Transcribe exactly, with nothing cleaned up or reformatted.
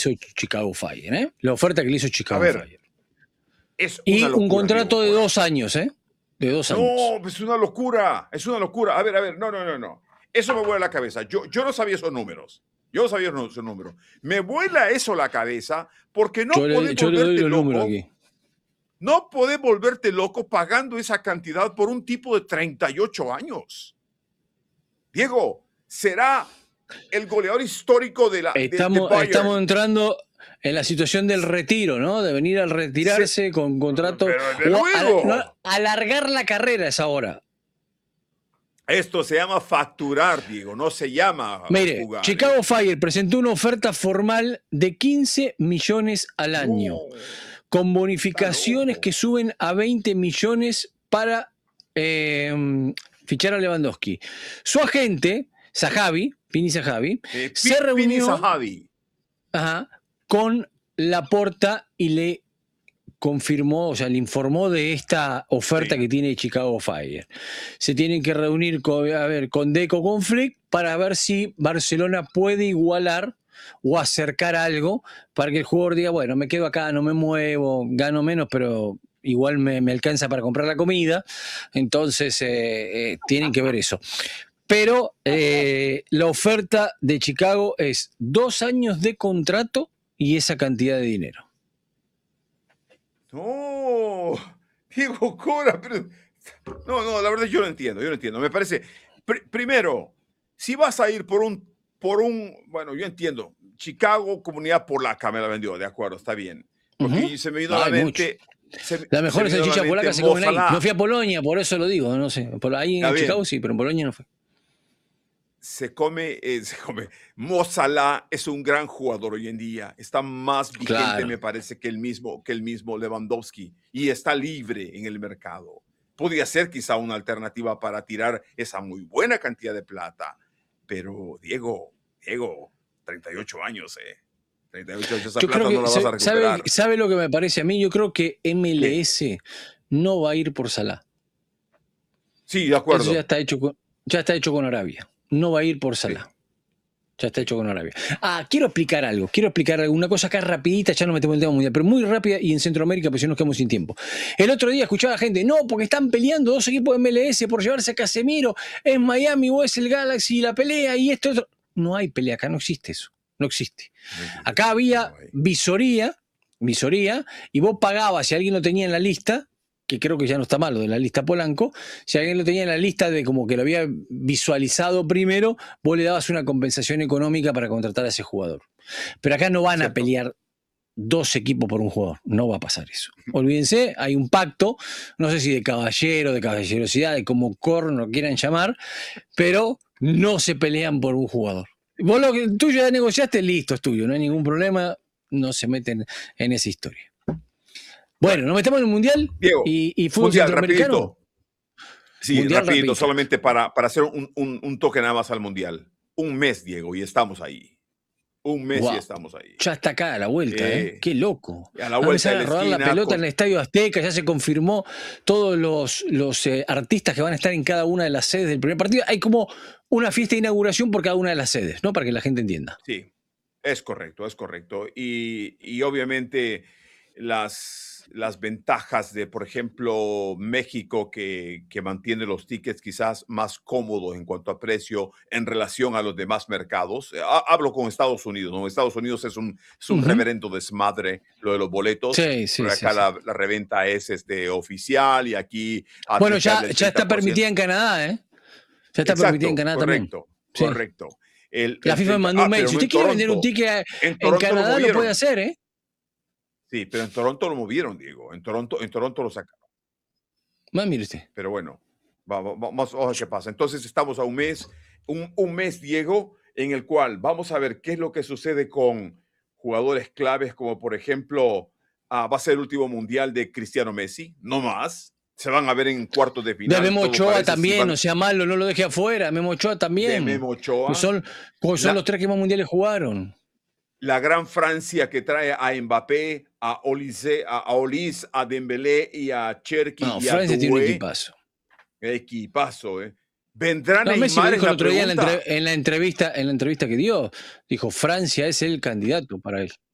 hizo Chicago Fire, ¿eh? La oferta que le hizo A Chicago ver, Fire. es Y una un locura, contrato de Diego. dos años, ¿eh? De dos años. No, es una locura, es una locura. A ver, a ver, no, no, no, no. Eso me vuela la cabeza. Yo, yo no sabía esos números. Yo no sabía esos números. Me vuela eso la cabeza porque no Yo podés le, yo le doy volverte los números loco. aquí. No podés volverte loco pagando esa cantidad por un tipo de treinta y ocho años. Diego, será el goleador histórico de, la, de, de Estamos, Bayern. estamos entrando en la situación del retiro, ¿no? De venir a retirarse Se, con contrato. pero de O a, luego. no, alargar la carrera es ahora. Esto se llama facturar, Diego, no se llama Mire, jugar. Chicago eh. Fire presentó una oferta formal de quince millones al año, No, con bonificaciones que suben a veinte millones para eh, fichar a Lewandowski. Su agente, Zahavi, Pini Zahavi, eh, se reunió Zahavi. ajá, con Laporta y le confirmó, o sea, le informó de esta oferta Sí. que tiene Chicago Fire. Se tienen que reunir con, a ver, con Deco, con Flick, para ver si Barcelona puede igualar o acercar algo para que el jugador diga, bueno, me quedo acá, no me muevo, gano menos, pero igual me, me alcanza para comprar la comida. Entonces, eh, eh, tienen que ver eso. Pero eh, la oferta de Chicago es dos años de contrato y esa cantidad de dinero. No, Diego Cora, pero no, no, la verdad yo no entiendo, yo no entiendo. Me parece, pr primero, si vas a ir por un, por un, bueno, yo entiendo, Chicago, comunidad polaca me la vendió, de acuerdo, está bien. Porque Uh-huh. se me vino a la mente. Se, la mejor salchicha polaca se comen ahí. No fui a Polonia, por eso lo digo, no sé. Por ahí en Chicago sí, pero en Polonia no fue. Se come, eh, se come. Mo Salah es un gran jugador hoy en día. Está más vigente, claro. me parece, que el mismo, que el mismo Lewandowski. Y está libre en el mercado. Podría ser quizá una alternativa para tirar esa muy buena cantidad de plata. Pero, Diego, Diego, treinta y ocho años, ¿eh? treinta y ocho años, esa Yo plata creo que, no la vas a recuperar. ¿sabe, ¿Sabe lo que me parece a mí? Yo creo que M L S ¿Qué? No va a ir por Salah. Sí, de acuerdo. Eso ya está hecho con, ya está hecho con Arabia. No va a ir por Salah. Sí. Ya está hecho con Arabia. Ah, quiero explicar algo. Quiero explicar alguna cosa acá rapidita, ya no metemos en el tema mundial, pero muy rápida y en Centroamérica, porque si no nos quedamos sin tiempo. El otro día escuchaba gente, no, porque están peleando dos equipos de M L S por llevarse a Casemiro, es Miami o es el Galaxy la pelea y esto, otro. No hay pelea acá, no existe eso. No existe. Acá había visoría, visoría, y vos pagabas, si alguien lo tenía en la lista, que creo que ya no está malo de la lista Polanco, si alguien lo tenía en la lista de como que lo había visualizado primero, vos le dabas una compensación económica para contratar a ese jugador. Pero acá no van Cierto. a pelear dos equipos por un jugador, no va a pasar eso. Olvídense, hay un pacto, no sé si de caballero, de caballerosidad, de como corno quieran llamar, pero no se pelean por un jugador. Vos lo que tuyo ya negociaste, listo, es tuyo, no hay ningún problema, no se meten en esa historia. Bueno, bueno, nos metemos en el Mundial Diego, y, y fútbol mundial, centroamericano. Rapidito. Sí, mundial rapidito, rapidito, solamente para, para hacer un, un, un toque nada más al Mundial. Un mes, Diego, y estamos ahí. Un mes wow. y estamos ahí. Ya está acá a la vuelta, ¿eh? ¿eh? Qué loco. A la vuelta a, a rodar la pelota con... en el Estadio Azteca, ya se confirmó todos los, los eh, artistas que van a estar en cada una de las sedes del primer partido. Hay como una fiesta de inauguración por cada una de las sedes, ¿no? Para que la gente entienda. Sí, es correcto, es correcto. Y, y obviamente las, las ventajas de, por ejemplo, México, que, que mantiene los tickets quizás más cómodos en cuanto a precio en relación a los demás mercados. Hablo con Estados Unidos, ¿no? Estados Unidos es un, es un uh-huh. reverendo desmadre lo de los boletos. Sí, sí, Pero acá sí, la, sí. la reventa es este, oficial y aquí... Bueno, ya, ya está permitida en Canadá, ¿eh? Ya está Exacto, permitida en Canadá correcto, también. Correcto, correcto. El, la el FIFA me mandó un ah, mail. Si usted no quiere vender un ticket en, en Canadá, lo, lo puede hacer, ¿eh? Sí, pero en Toronto lo movieron, Diego. En Toronto, en Toronto lo sacaron. Más mire usted. Pero bueno, vamos, vamos a ver qué pasa. Entonces estamos a un mes, un, un mes, Diego, en el cual vamos a ver qué es lo que sucede con jugadores claves, como por ejemplo, uh, va a ser el último mundial de Cristiano Messi, no más. Se van a ver en cuartos de final. De Memo Ochoa también, si van... no sea malo, no lo deje afuera. Memo Ochoa también. De Memo Ochoa. Pues son, pues son la... los tres que más mundiales jugaron. La gran Francia que trae a Mbappé, a Olise, a Olis, a Dembélé y a Cherki no, y a Francia tiene un equipazo. Equipazo, ¿eh? Vendrán no, a Messi lo dijo el otro día en la, entre, en, la entrevista, en la entrevista que dio. Dijo, Francia es el candidato para él.